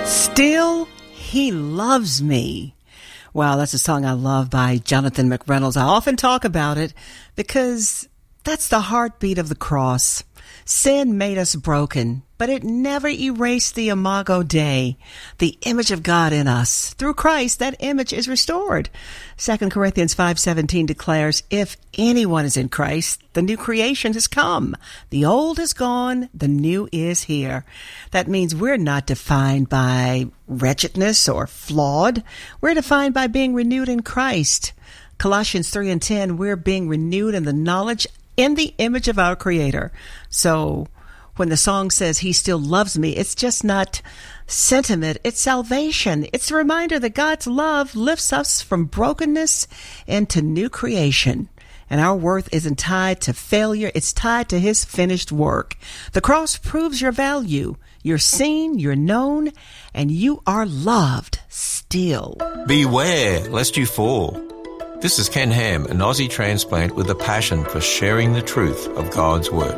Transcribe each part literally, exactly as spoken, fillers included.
Still, He Loves Me. Wow, that's a song I love by Jonathan McReynolds. I often talk about it because that's the heartbeat of the cross. Sin made us broken, but it never erased the Imago Dei, the image of God in us. Through Christ, that image is restored. Second Corinthians five seventeen declares, if anyone is in Christ, the new creation has come. The old is gone, the new is here. That means we're not defined by wretchedness or flawed. We're defined by being renewed in Christ. Colossians three and ten, we're being renewed in the knowledge in the image of our Creator. So when the song says He still loves me, it's just not sentiment, it's salvation. It's a reminder that God's love lifts us from brokenness into new creation. And our worth isn't tied to failure, it's tied to His finished work. The cross proves your value. You're seen, you're known, and you are loved still. Beware lest you fall. This is Ken Ham, an Aussie transplant with a passion for sharing the truth of God's Word.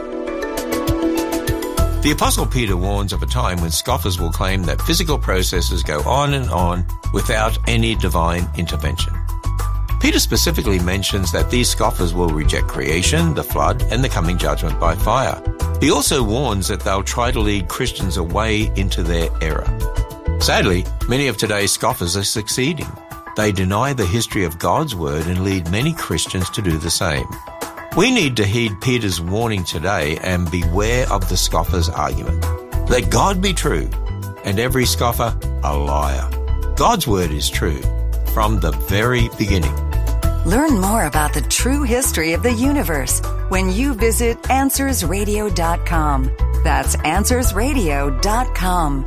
The Apostle Peter warns of a time when scoffers will claim that physical processes go on and on without any divine intervention. Peter specifically mentions that these scoffers will reject creation, the flood, and the coming judgment by fire. He also warns that they'll try to lead Christians away into their error. Sadly, many of today's scoffers are succeeding. They deny the history of God's Word and lead many Christians to do the same. We need to heed Peter's warning today and beware of the scoffer's argument. Let God be true and every scoffer a liar. God's Word is true from the very beginning. Learn more about the true history of the universe when you visit answers radio dot com. That's answers radio dot com.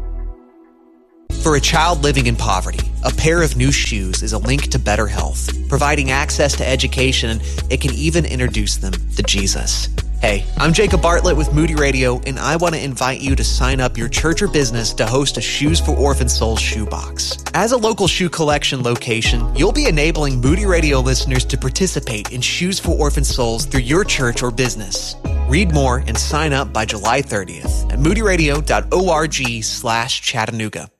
For a child living in poverty, a pair of new shoes is a link to better health, providing access to education, and it can even introduce them to Jesus. Hey, I'm Jacob Bartlett with Moody Radio, and I want to invite you to sign up your church or business to host a Shoes for Orphan Souls shoebox. As a local shoe collection location, you'll be enabling Moody Radio listeners to participate in Shoes for Orphan Souls through your church or business. Read more and sign up by July thirtieth at moody radio dot org slash Chattanooga.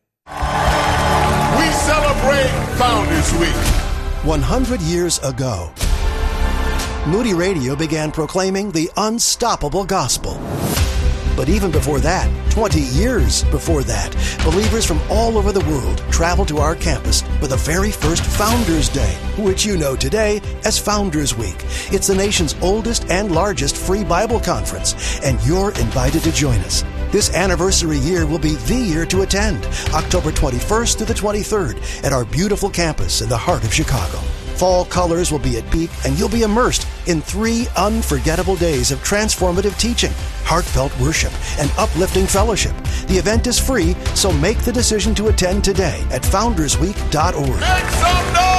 We celebrate Founders Week. one hundred years ago, Moody Radio began proclaiming the unstoppable gospel. But even before that, twenty years before that, believers from all over the world traveled to our campus for the very first Founders Day, which you know today as Founders Week. It's the nation's oldest and largest free Bible conference, and you're invited to join us. This anniversary year will be the year to attend, October twenty-first to the twenty-third, at our beautiful campus in the heart of Chicago. Fall colors will be at peak, and you'll be immersed in three unforgettable days of transformative teaching, heartfelt worship, and uplifting fellowship. The event is free, so make the decision to attend today at founders week dot org. Make some noise!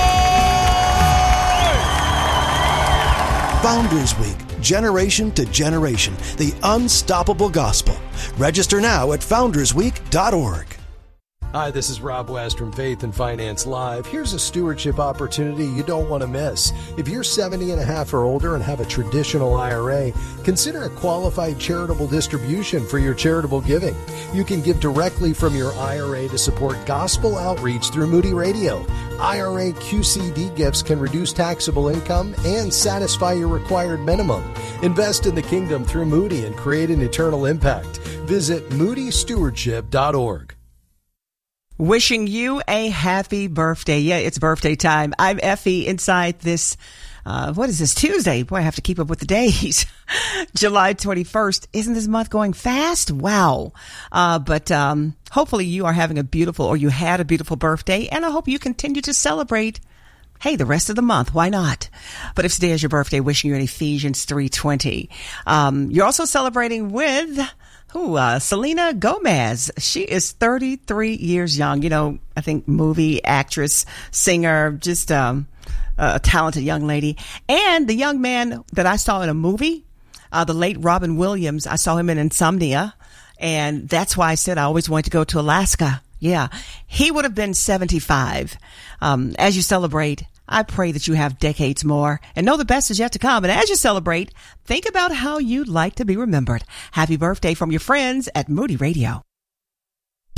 Founders Week, generation to generation, the unstoppable gospel. Register now at founders week dot org. Hi, this is Rob West from Faith and Finance Live. Here's a stewardship opportunity you don't want to miss. If you're seventy and a half or older and have a traditional I R A, consider a qualified charitable distribution for your charitable giving. You can give directly from your I R A to support gospel outreach through Moody Radio. I R A Q C D gifts can reduce taxable income and satisfy your required minimum. Invest in the kingdom through Moody and create an eternal impact. Visit moody stewardship dot org. Wishing you a happy birthday. Yeah, it's birthday time. I'm Effie inside this, uh, what is this, Tuesday? Boy, I have to keep up with the days. July twenty-first. Isn't this month going fast? Wow. Uh, but um, hopefully you are having a beautiful, or you had a beautiful birthday, and I hope you continue to celebrate, hey, the rest of the month. Why not? But if today is your birthday, wishing you an Ephesians three twenty. Um, you're also celebrating with... Who, uh, Selena Gomez. She is thirty-three years young. You know, I think movie, actress, singer, just, um, a talented young lady. And the young man that I saw in a movie, uh, the late Robin Williams, I saw him in Insomnia. And that's why I said I always wanted to go to Alaska. Yeah. He would have been seventy-five. Um, as you celebrate, I pray that you have decades more and know the best is yet to come. And as you celebrate, think about how you'd like to be remembered. Happy birthday from your friends at Moody Radio.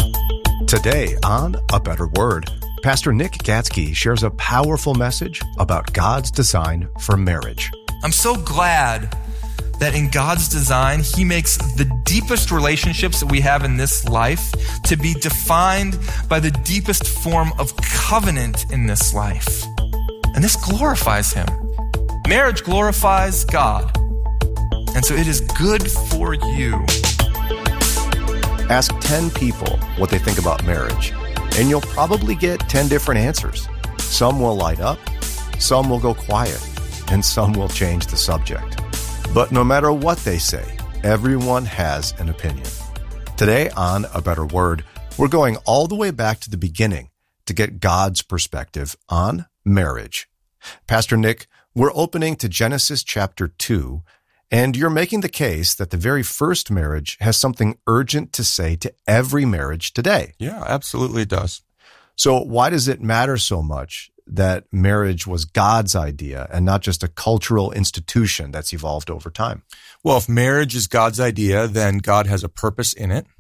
Today on A Better Word, Pastor Nick Gatzke shares a powerful message about God's design for marriage. I'm so glad that in God's design, He makes the deepest relationships that we have in this life to be defined by the deepest form of covenant in this life. And this glorifies Him. Marriage glorifies God. And so it is good for you. Ask ten people what they think about marriage, and you'll probably get ten different answers. Some will light up, some will go quiet, and some will change the subject. But no matter what they say, everyone has an opinion. Today on A Better Word, we're going all the way back to the beginning to get God's perspective on marriage. Pastor Nick, we're opening to Genesis chapter two, and you're making the case that the very first marriage has something urgent to say to every marriage today. Yeah, absolutely it does. So why does it matter so much that marriage was God's idea and not just a cultural institution that's evolved over time? Well, if marriage is God's idea, then God has a purpose in it,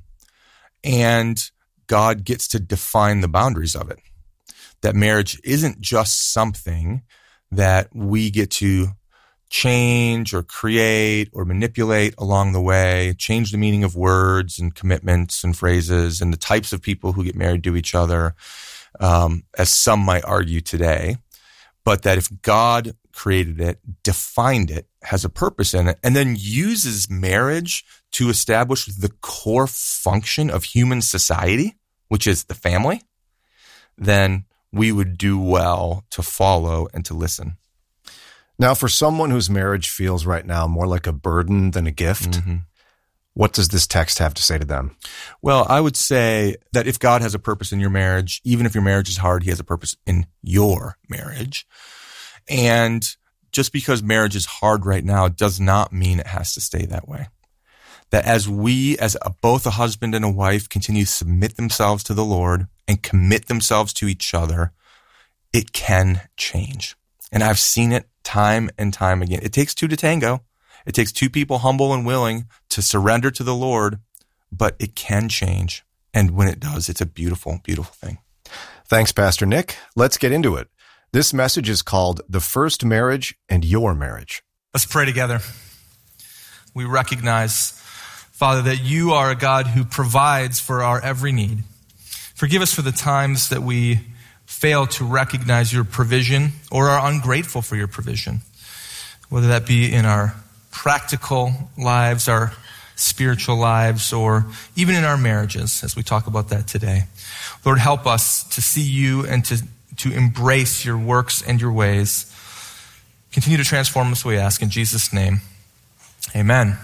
and God gets to define the boundaries of it. That marriage isn't just something that we get to change or create or manipulate along the way, change the meaning of words and commitments and phrases and the types of people who get married to each other, um, as some might argue today. But that if God created it, defined it, has a purpose in it, and then uses marriage to establish the core function of human society, which is the family, then we would do well to follow and to listen. Now, for someone whose marriage feels right now more like a burden than a gift, mm-hmm. what does this text have to say to them? Well, I would say that if God has a purpose in your marriage, even if your marriage is hard, He has a purpose in your marriage. And just because marriage is hard right now does not mean it has to stay that way. That as we, as a, both a husband and a wife, continue to submit themselves to the Lord and commit themselves to each other, it can change. And I've seen it time and time again. It takes two to tango. It takes two people humble and willing to surrender to the Lord, but it can change. And when it does, it's a beautiful, beautiful thing. Thanks, Pastor Nick. Let's get into it. This message is called The First Marriage and Your Marriage. Let's pray together. We recognize, Father, that You are a God who provides for our every need. Forgive us for the times that we fail to recognize Your provision or are ungrateful for Your provision, whether that be in our practical lives, our spiritual lives, or even in our marriages, as we talk about that today. Lord, help us to see You and to, to embrace Your works and Your ways. Continue to transform us, we ask, in Jesus' name. Amen.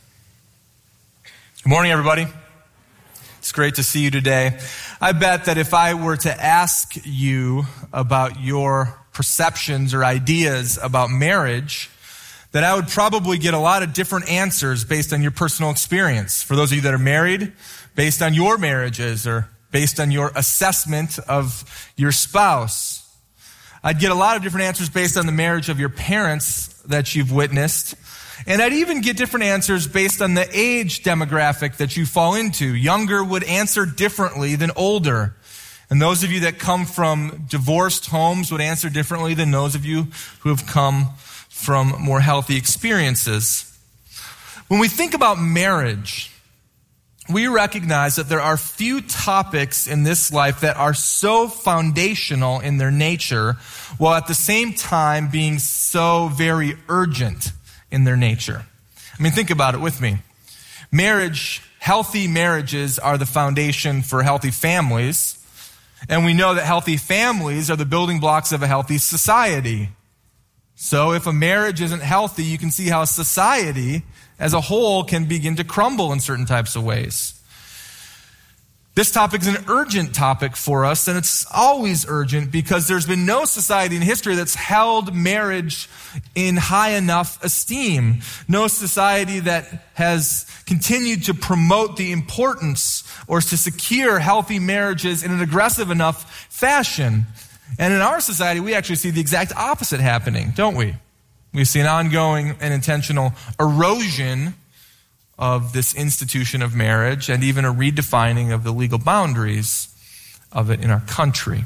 Good morning, everybody. It's great to see you today. I bet that if I were to ask you about your perceptions or ideas about marriage, that I would probably get a lot of different answers based on your personal experience. For those of you that are married, based on your marriages or based on your assessment of your spouse. I'd get a lot of different answers based on the marriage of your parents that you've witnessed. And I'd even get different answers based on the age demographic that you fall into. Younger would answer differently than older. And those of you that come from divorced homes would answer differently than those of you who have come from more healthy experiences. When we think about marriage, we recognize that there are few topics in this life that are so foundational in their nature, while at the same time being so very urgent in their nature. I mean, think about it with me. Marriage, healthy marriages are the foundation for healthy families. And we know that healthy families are the building blocks of a healthy society. So if a marriage isn't healthy, you can see how society as a whole can begin to crumble in certain types of ways. This topic is an urgent topic for us, and it's always urgent because there's been no society in history that's held marriage in high enough esteem. No society that has continued to promote the importance or to secure healthy marriages in an aggressive enough fashion. And in our society, we actually see the exact opposite happening, don't we? We see an ongoing and intentional erosion of this institution of marriage and even a redefining of the legal boundaries. of it in our country.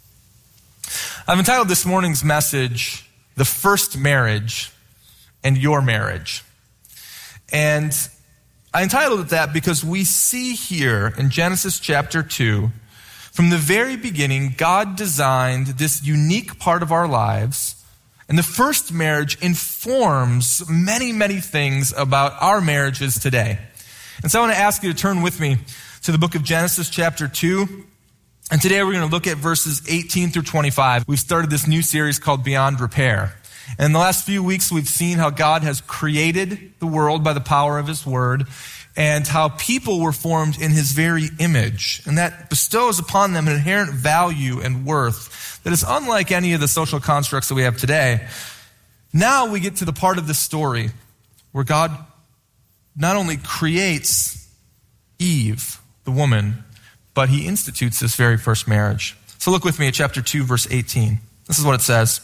I've entitled this morning's message, The First Marriage and Your Marriage. And I entitled it that because we see here in Genesis chapter two, from the very beginning, God designed this unique part of our lives, and the first marriage informs many, many things about our marriages today. And so I want to ask you to turn with me to the book of Genesis chapter two. And today we're going to look at verses eighteen through twenty-five. We've started this new series called Beyond Repair. And in the last few weeks, we've seen how God has created the world by the power of his word, and how people were formed in his very image. And that bestows upon them an inherent value and worth that is unlike any of the social constructs that we have today. Now we get to the part of the story where God not only creates Eve, the woman, but he institutes this very first marriage. So look with me at chapter two, verse eighteen. This is what it says.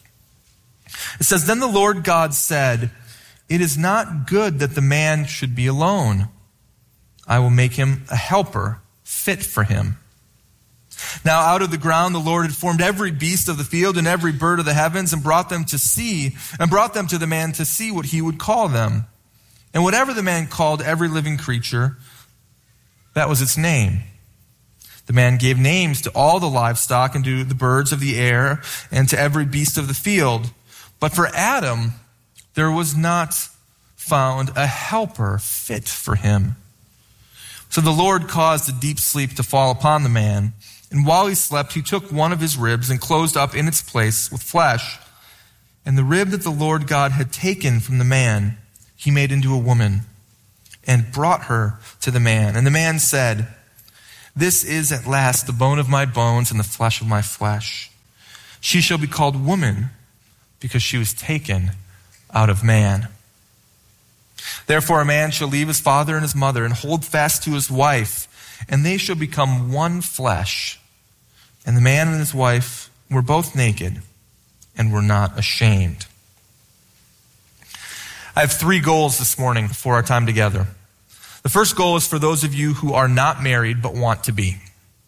It says, "Then the Lord God said, 'It is not good that the man should be alone. I will make him a helper fit for him.' Now out of the ground the Lord had formed every beast of the field and every bird of the heavens and brought them to see, and brought them to the man to see what he would call them. And whatever the man called every living creature, that was its name. The man gave names to all the livestock and to the birds of the air and to every beast of the field. But for Adam, there was not found a helper fit for him. So the Lord caused a deep sleep to fall upon the man, and while he slept, he took one of his ribs and closed up in its place with flesh. And the rib that the Lord God had taken from the man, he made into a woman and brought her to the man. And the man said, 'This is at last the bone of my bones and the flesh of my flesh. She shall be called woman, because she was taken out of man. Therefore a man shall leave his father and his mother and hold fast to his wife, and they shall become one flesh. And the man and his wife were both naked and were not ashamed.'" I have three goals this morning for our time together. The first goal is for those of you who are not married but want to be.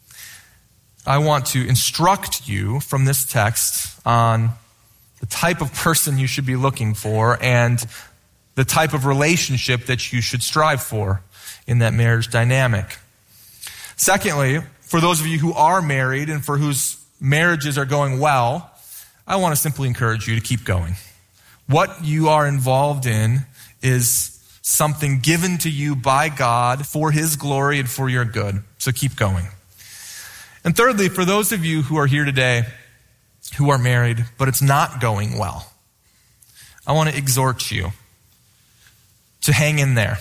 I want to instruct you from this text on the type of person you should be looking for and the type of relationship that you should strive for in that marriage dynamic. Secondly, for those of you who are married and for whose marriages are going well, I want to simply encourage you to keep going. What you are involved in is something given to you by God for his glory and for your good. So keep going. And thirdly, for those of you who are here today who are married, but it's not going well, I want to exhort you to hang in there.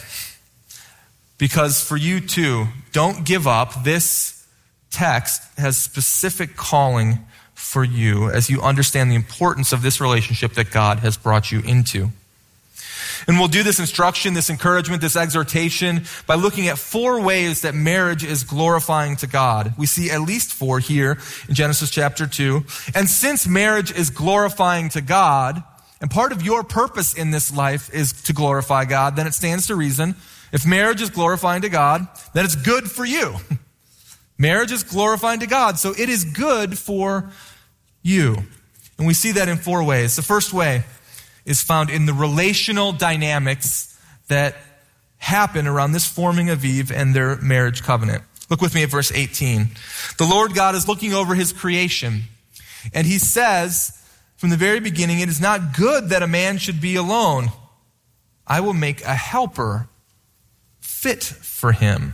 Because for you too, don't give up. This text has specific calling for you as you understand the importance of this relationship that God has brought you into. And we'll do this instruction, this encouragement, this exhortation by looking at four ways that marriage is glorifying to God. We see at least four here in Genesis chapter two. And since marriage is glorifying to God, and part of your purpose in this life is to glorify God, then it stands to reason, if marriage is glorifying to God, then it's good for you. Marriage is glorifying to God, so it is good for you. And we see that in four ways. The first way is found in the relational dynamics that happen around this forming of Eve and their marriage covenant. Look with me at verse eighteen. The Lord God is looking over his creation, and he says from the very beginning, "It is not good that a man should be alone. I will make a helper fit for him."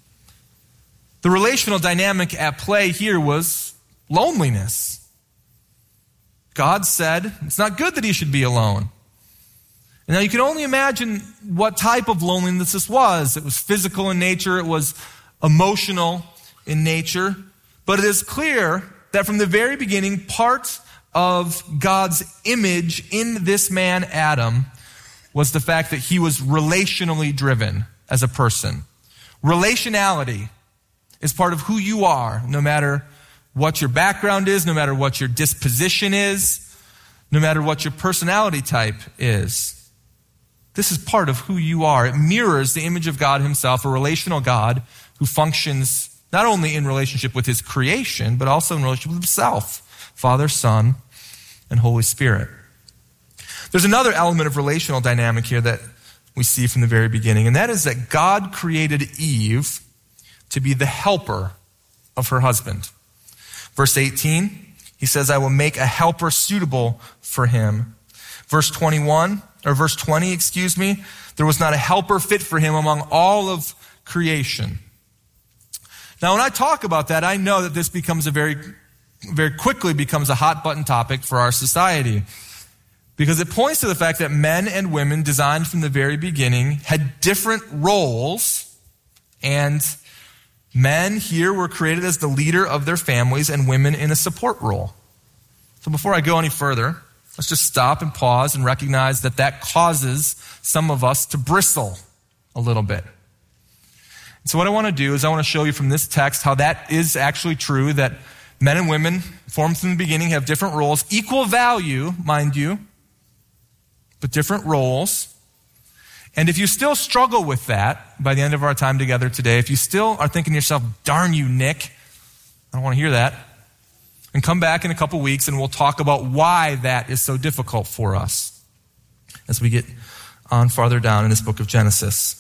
The relational dynamic at play here was loneliness. God said, it's not good that he should be alone. And now you can only imagine what type of loneliness this was. It was physical in nature. It was emotional in nature. But it is clear that from the very beginning, part of God's image in this man, Adam, was the fact that he was relationally driven as a person. Relationality is part of who you are, no matter what your background is, no matter what your disposition is, no matter what your personality type is. This is part of who you are. It mirrors the image of God himself, a relational God who functions Not only in relationship with his creation, but also in relationship with himself, Father, Son, and Holy Spirit. There's another element of relational dynamic here that we see from the very beginning, and that is that God created Eve to be the helper of her husband. Verse eighteen, he says, I will make a helper suitable for him. Verse twenty-one, or verse twenty, excuse me, there was not a helper fit for him among all of creation. Now, when I talk about that, I know that this becomes a very, very quickly becomes a hot button topic for our society, because it points to the fact that men and women designed from the very beginning had different roles, and men here were created as the leader of their families and women in a support role. So before I go any further, let's just stop and pause and recognize that that causes some of us to bristle a little bit. So what I want to do is I want to show you from this text how that is actually true, that men and women formed from the beginning have different roles, equal value, mind you, but different roles. And if you still struggle with that by the end of our time together today, if you still are thinking to yourself, darn you, Nick, I don't want to hear that, and come back in a couple weeks and we'll talk about why that is so difficult for us as we get on farther down in this book of Genesis.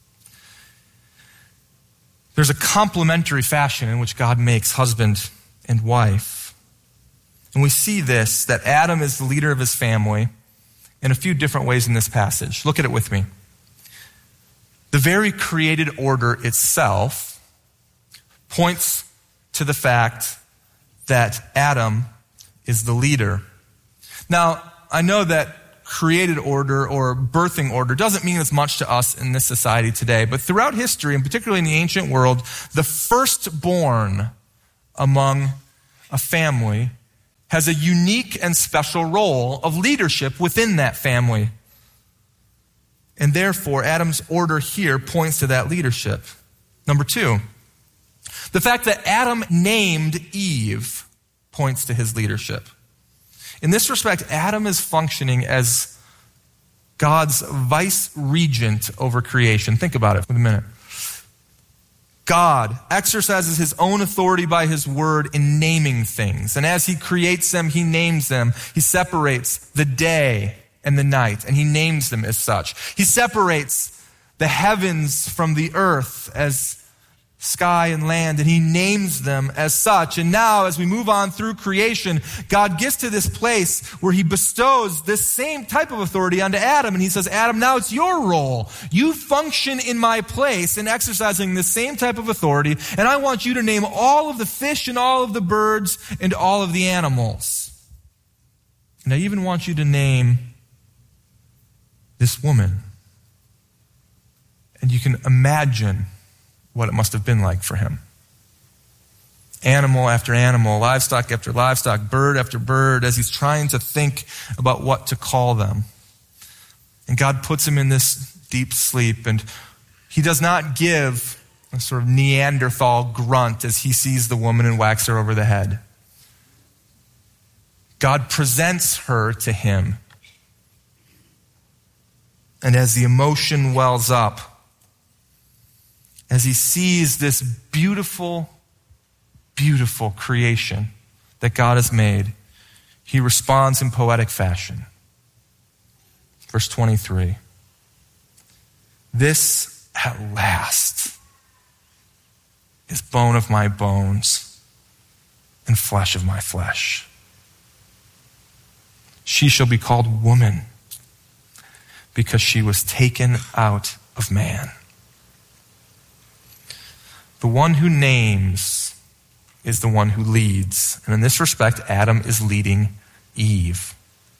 There's a complementary fashion in which God makes husband and wife. And we see this, that Adam is the leader of his family in a few different ways in this passage. Look at it with me. The very created order itself points to the fact that Adam is the leader. Now, I know that created order or birthing order doesn't mean as much to us in this society today, but throughout history, and particularly in the ancient world, the firstborn among a family has a unique and special role of leadership within that family. And therefore, Adam's order here points to that leadership. Number two, the fact that Adam named Eve points to his leadership. In this respect, Adam is functioning as God's vice regent over creation. Think about it for a minute. God exercises his own authority by his word in naming things. And as he creates them, he names them. He separates the day and the night, and he names them as such. He separates the heavens from the earth as sky and land, and he names them as such. And now, as we move on through creation, God gets to this place where he bestows this same type of authority onto Adam, and he says, Adam, now it's your role. You function in my place in exercising this same type of authority, and I want you to name all of the fish and all of the birds and all of the animals. And I even want you to name this woman. And you can imagine what it must have been like for him. Animal after animal, livestock after livestock, bird after bird, as he's trying to think about what to call them. And God puts him in this deep sleep, and he does not give a sort of Neanderthal grunt as he sees the woman and whacks her over the head. God presents her to him. And as the emotion wells up, as he sees this beautiful, beautiful creation that God has made, he responds in poetic fashion. Verse twenty-three. This at last is bone of my bones and flesh of my flesh. She shall be called woman because she was taken out of man. The one who names is the one who leads. And in this respect, Adam is leading Eve.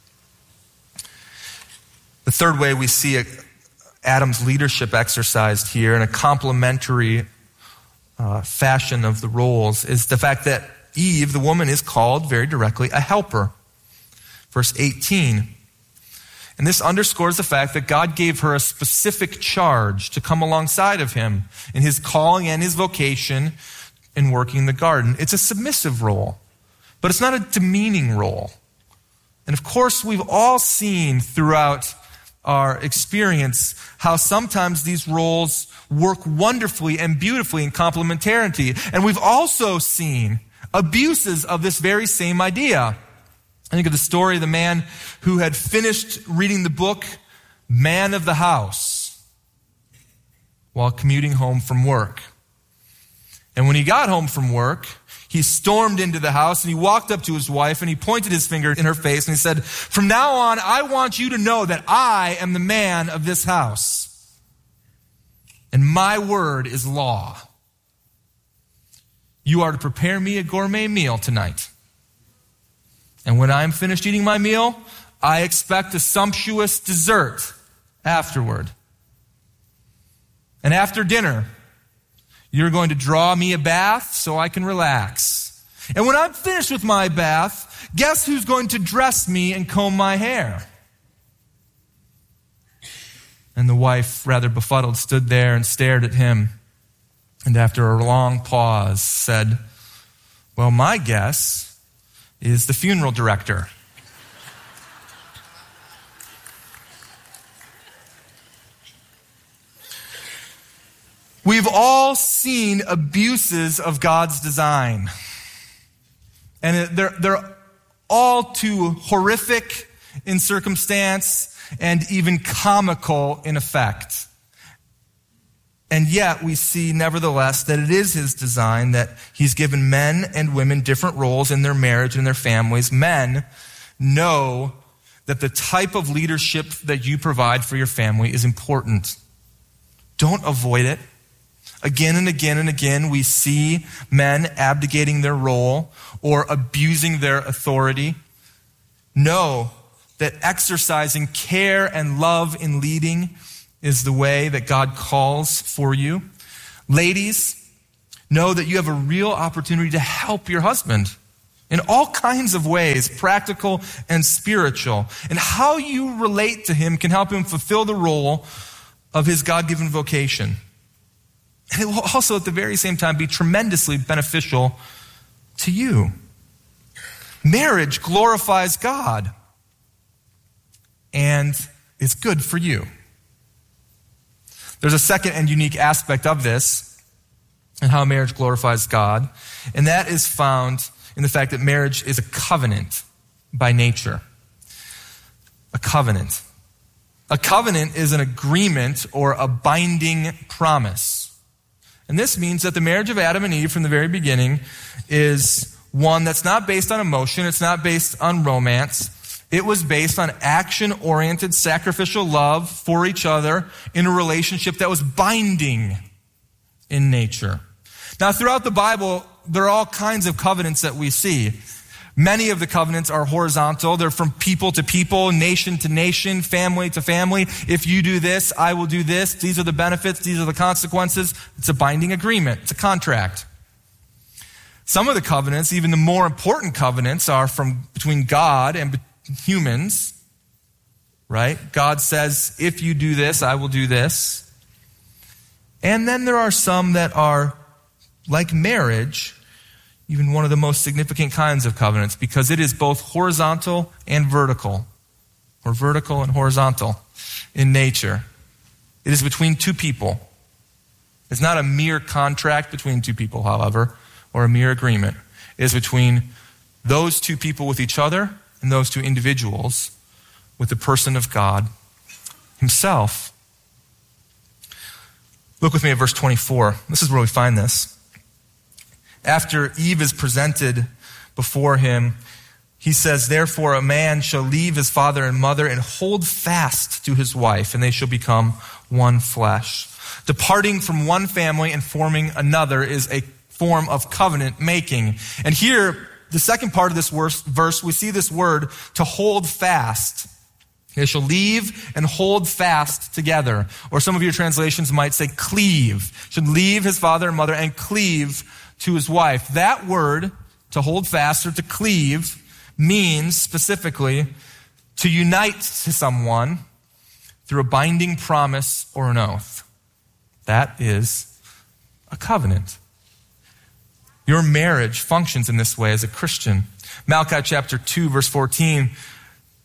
The third way we see Adam's leadership exercised here in a complementary uh, fashion of the roles is the fact that Eve, the woman, is called very directly a helper. Verse eighteen. And this underscores the fact that God gave her a specific charge to come alongside of him in his calling and his vocation in working the garden. It's a submissive role, but it's not a demeaning role. And of course, we've all seen throughout our experience how sometimes these roles work wonderfully and beautifully in complementarity. And we've also seen abuses of this very same idea. I think of the story of the man who had finished reading the book, Man of the House, while commuting home from work. And when he got home from work, he stormed into the house and he walked up to his wife and he pointed his finger in her face and he said, "From now on, I want you to know that I am the man of this house. And my word is law. You are to prepare me a gourmet meal tonight. And when I'm finished eating my meal, I expect a sumptuous dessert afterward. And after dinner, you're going to draw me a bath so I can relax. And when I'm finished with my bath, guess who's going to dress me and comb my hair?" And the wife, rather befuddled, stood there and stared at him. And after a long pause, said, "Well, my guess is the funeral director." We've all seen abuses of God's design. And they're, they're all too horrific in circumstance and even comical in effect. And yet we see, nevertheless, that it is his design that he's given men and women different roles in their marriage and their families. Men, know that the type of leadership that you provide for your family is important. Don't avoid it. Again and again and again, we see men abdicating their role or abusing their authority. Know that exercising care and love in leading is the way that God calls for you. Ladies, know that you have a real opportunity to help your husband in all kinds of ways, practical and spiritual. And how you relate to him can help him fulfill the role of his God-given vocation. And it will also at the very same time be tremendously beneficial to you. Marriage glorifies God and is good for you. There's a second and unique aspect of this and how marriage glorifies God, and that is found in the fact that marriage is a covenant by nature. A covenant. A covenant is an agreement or a binding promise. And this means that the marriage of Adam and Eve from the very beginning is one that's not based on emotion, it's not based on romance. It was based on action-oriented sacrificial love for each other in a relationship that was binding in nature. Now, throughout the Bible, there are all kinds of covenants that we see. Many of the covenants are horizontal. They're from people to people, nation to nation, family to family. If you do this, I will do this. These are the benefits. These are the consequences. It's a binding agreement. It's a contract. Some of the covenants, even the more important covenants, are from between God and humans, right? God says, if you do this, I will do this. And then there are some that are like marriage, even one of the most significant kinds of covenants, because it is both horizontal and vertical, or vertical and horizontal in nature. It is between two people. It's not a mere contract between two people, however, or a mere agreement. It is between those two people with each other and those two individuals with the person of God himself. Look with me at verse twenty-four. This is where we find this. After Eve is presented before him, he says, "Therefore a man shall leave his father and mother and hold fast to his wife, and they shall become one flesh." Departing from one family and forming another is a form of covenant making. And here, the second part of this verse, we see this word, to hold fast. They shall leave and hold fast together. Or some of your translations might say cleave. Should leave his father and mother and cleave to his wife. That word, to hold fast or to cleave, means specifically to unite to someone through a binding promise or an oath. That is a covenant. Your marriage functions in this way as a Christian. Malachi chapter two, verse fourteen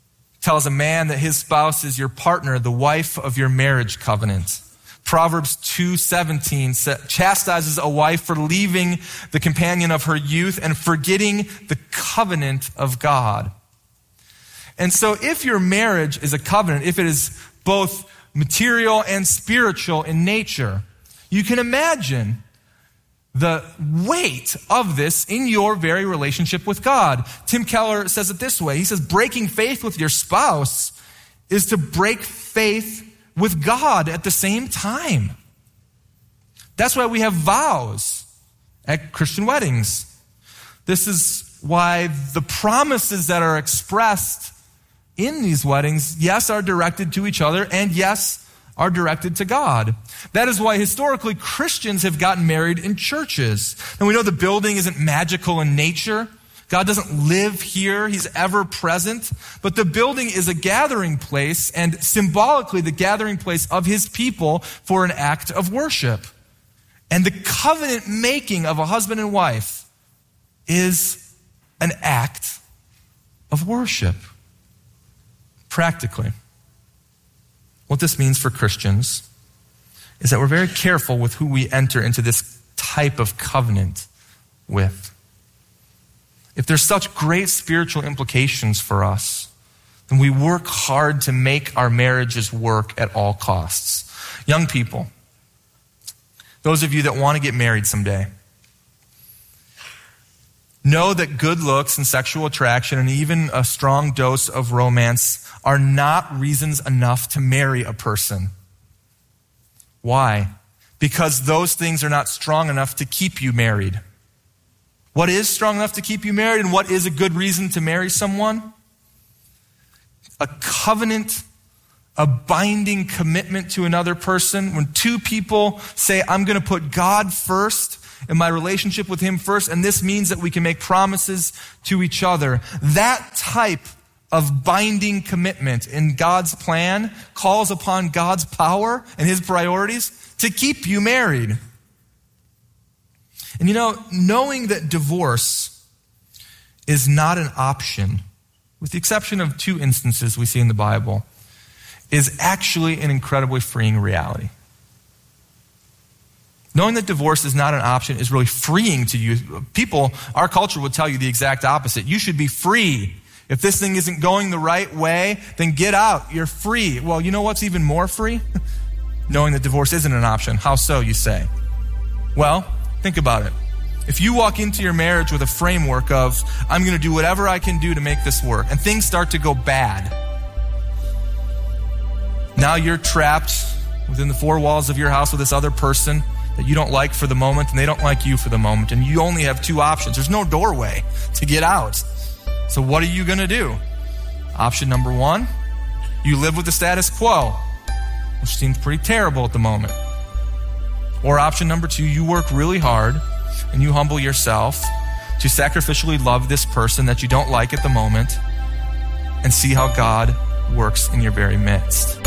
tells a man that his spouse is your partner, the wife of your marriage covenant. Proverbs two seventeen chastises a wife for leaving the companion of her youth and forgetting the covenant of God. And so if your marriage is a covenant, if it is both material and spiritual in nature, you can imagine the weight of this in your very relationship with God. Tim Keller says it this way. He says, breaking faith with your spouse is to break faith with God at the same time. That's why we have vows at Christian weddings. This is why the promises that are expressed in these weddings, yes, are directed to each other, and yes, are directed to God. That is why historically Christians have gotten married in churches. And we know the building isn't magical in nature. God doesn't live here. He's ever present. But the building is a gathering place, and symbolically the gathering place of his people for an act of worship. And the covenant making of a husband and wife is an act of worship. Practically, what this means for Christians is that we're very careful with who we enter into this type of covenant with. If there's such great spiritual implications for us, then we work hard to make our marriages work at all costs. Young people, those of you that want to get married someday, know that good looks and sexual attraction and even a strong dose of romance are not reasons enough to marry a person. Why? Because those things are not strong enough to keep you married. What is strong enough to keep you married, and what is a good reason to marry someone? A covenant, a binding commitment to another person. When two people say, I'm going to put God first in my relationship with him first, and this means that we can make promises to each other. That type of binding commitment in God's plan calls upon God's power and his priorities to keep you married. And you know, knowing that divorce is not an option, with the exception of two instances we see in the Bible, is actually an incredibly freeing reality. Knowing that divorce is not an option is really freeing to you. People, our culture would tell you the exact opposite. You should be free. If this thing isn't going the right way, then get out. You're free. Well, you know what's even more free? Knowing that divorce isn't an option. How so, you say? Well, think about it. If you walk into your marriage with a framework of, I'm going to do whatever I can do to make this work, and things start to go bad, now you're trapped within the four walls of your house with this other person that you don't like for the moment, and they don't like you for the moment, and you only have two options. There's no doorway to get out. So what are you going to do? Option number one, you live with the status quo, which seems pretty terrible at the moment. Or option number two, you work really hard and you humble yourself to sacrificially love this person that you don't like at the moment and see how God works in your very midst.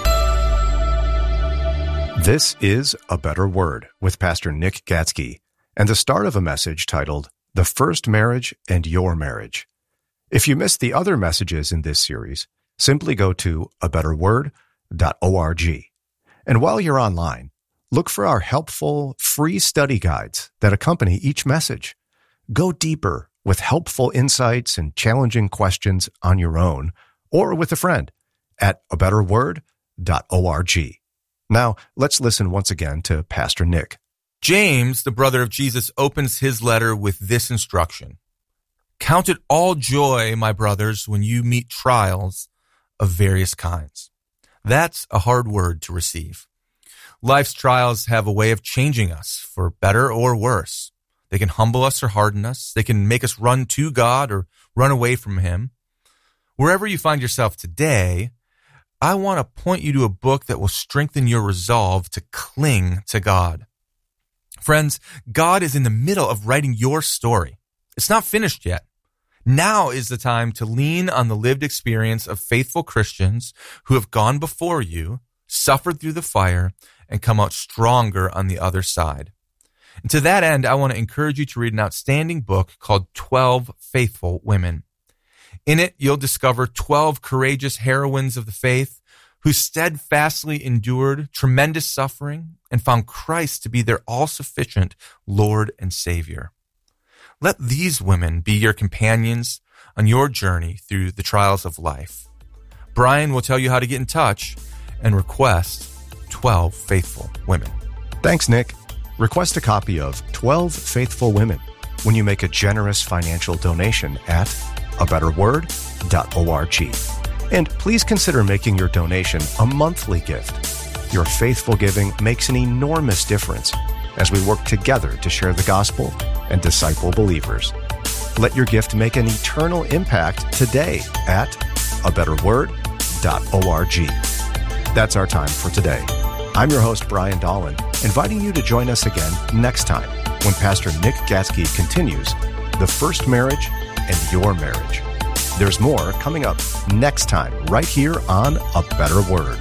This is A Better Word with Pastor Nick Gatzke and the start of a message titled The First Marriage and Your Marriage. If you missed the other messages in this series, simply go to a better word dot org. And while you're online, look for our helpful free study guides that accompany each message. Go deeper with helpful insights and challenging questions on your own or with a friend at a better word dot org. Now, let's listen once again to Pastor Nick. James, the brother of Jesus, opens his letter with this instruction. Count it all joy, my brothers, when you meet trials of various kinds. That's a hard word to receive. Life's trials have a way of changing us for better or worse. They can humble us or harden us. They can make us run to God or run away from him. Wherever you find yourself today, I want to point you to a book that will strengthen your resolve to cling to God. Friends, God is in the middle of writing your story. It's not finished yet. Now is the time to lean on the lived experience of faithful Christians who have gone before you, suffered through the fire, and come out stronger on the other side. And to that end, I want to encourage you to read an outstanding book called twelve Faithful Women. In it, you'll discover twelve courageous heroines of the faith who steadfastly endured tremendous suffering and found Christ to be their all-sufficient Lord and Savior. Let these women be your companions on your journey through the trials of life. Brian will tell you how to get in touch and request twelve Faithful Women. Thanks, Nick. Request a copy of twelve Faithful Women when you make a generous financial donation at a better word dot org. And please consider making your donation a monthly gift. Your faithful giving makes an enormous difference as we work together to share the gospel and disciple believers. Let your gift make an eternal impact today at a better word dot org. That's our time for today. I'm your host, Brian Dolan, inviting you to join us again next time when Pastor Nick Gatsky continues The First Marriage and Your Marriage. There's more coming up next time right here on A Better Word.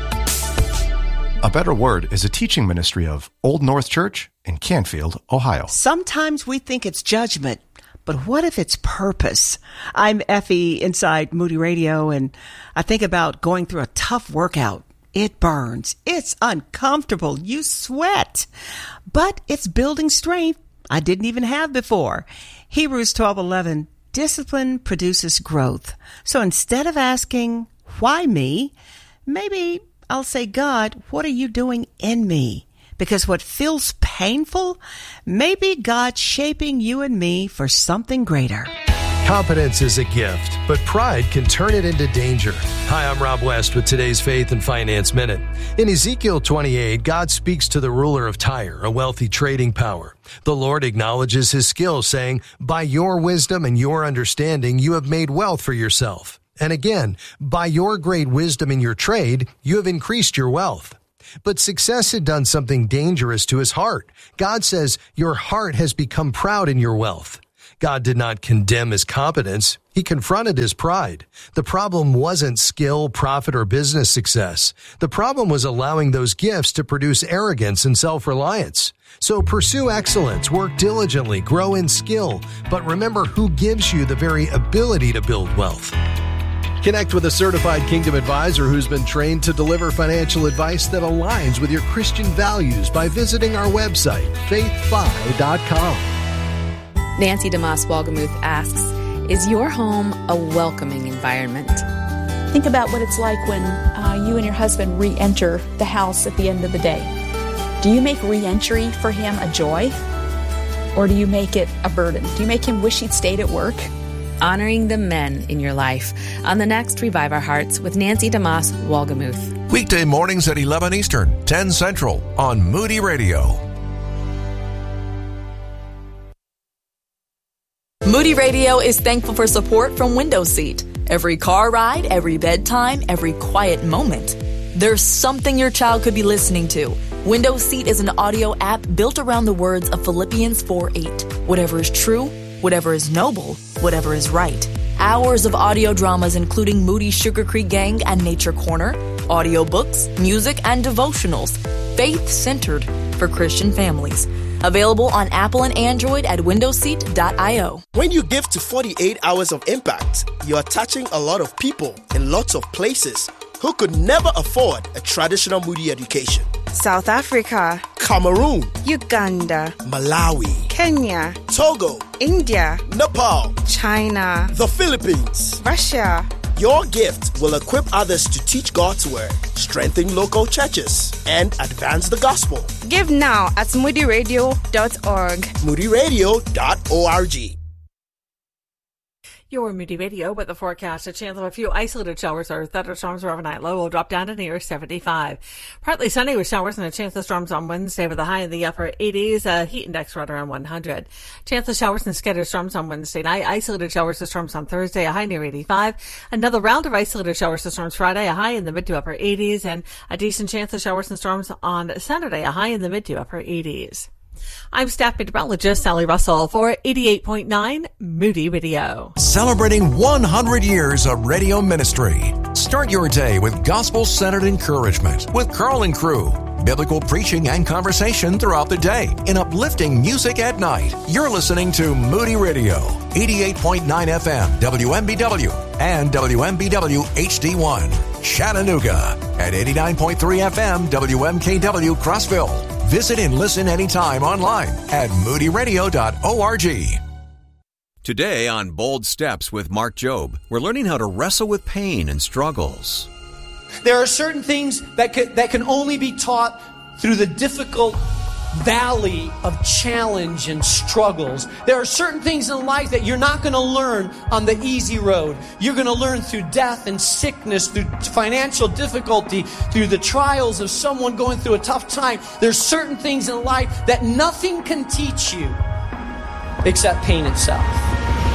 A Better Word is a teaching ministry of Old North Church in Canfield, Ohio. Sometimes we think it's judgment, but what if it's purpose? I'm Effie inside Moody Radio, and I think about going through a tough workout. It burns. It's uncomfortable. You sweat. But it's building strength I didn't even have before. Hebrews twelve eleven, discipline produces growth. So instead of asking, why me? Maybe I'll say, God, what are you doing in me? Because what feels painful, maybe God's shaping you and me for something greater. Competence is a gift, but pride can turn it into danger. Hi, I'm Rob West with today's Faith and Finance Minute. In Ezekiel twenty-eight, God speaks to the ruler of Tyre, a wealthy trading power. The Lord acknowledges his skill, saying, by your wisdom and your understanding, you have made wealth for yourself. And again, by your great wisdom in your trade, you have increased your wealth. But success had done something dangerous to his heart. God says, your heart has become proud in your wealth. God did not condemn his competence. He confronted his pride. The problem wasn't skill, profit, or business success. The problem was allowing those gifts to produce arrogance and self-reliance. So pursue excellence, work diligently, grow in skill, but remember who gives you the very ability to build wealth. Connect with a certified Kingdom advisor who's been trained to deliver financial advice that aligns with your Christian values by visiting our website, faith fi dot com. Nancy DeMoss Walgamuth asks, is your home a welcoming environment? Think about what it's like when uh, you and your husband re-enter the house at the end of the day. Do you make re-entry for him a joy? Or do you make it a burden? Do you make him wish he'd stayed at work? Honoring the men in your life on the next Revive Our Hearts with Nancy DeMoss Walgamuth. Weekday mornings at eleven Eastern, ten Central on Moody Radio. Moody Radio is thankful for support from Window Seat. Every car ride, every bedtime, every quiet moment. There's something your child could be listening to. Window Seat is an audio app built around the words of Philippians four eight. Whatever is true, whatever is noble, whatever is right. Hours of audio dramas including Moody Sugar Creek Gang and Nature Corner, audiobooks, music, and devotionals. Faith-centered for Christian families. Available on Apple and Android at window seat dot io. When you give to forty-eight Hours of Impact, you are touching a lot of people in lots of places who could never afford a traditional Moody education. South Africa, Cameroon, Uganda, Malawi, Kenya, Togo, India, Nepal, China, the Philippines, Russia. Your gift will equip others to teach God's word, strengthen local churches, and advance the gospel. Give now at moody radio dot org. moody radio dot org. Your Moody Radio with the forecast. A chance of a few isolated showers or thunderstorms overnight. Low will drop down to near seventy-five. Partly sunny with showers and a chance of storms on Wednesday with a high in the upper eighties. A heat index right around one hundred. Chance of showers and scattered storms on Wednesday night. Isolated showers and storms on Thursday. A high near eighty-five. Another round of isolated showers and storms Friday. A high in the mid to upper eighties. And a decent chance of showers and storms on Saturday. A high in the mid to upper eighties. I'm staff meteorologist Sally Russell for eighty-eight point nine Moody Radio. Celebrating one hundred years of radio ministry. Start your day with gospel-centered encouragement with Carl and Crew. Biblical preaching and conversation throughout the day and uplifting music at night. You're listening to Moody Radio, eighty-eight point nine F M, W M B W, and W M B W H D one, Chattanooga, at eighty-nine point three F M, W M K W, Crossville. Visit and listen anytime online at moody radio dot org. Today on Bold Steps with Mark Jobe, we're learning how to wrestle with pain and struggles. There are certain things that can, that can only be taught through the difficult valley of challenge and struggles. There are certain things in life that you're not going to learn on the easy road. You're going to learn through death and sickness, through financial difficulty, through the trials of someone going through a tough time. There's certain things in life that nothing can teach you except pain itself.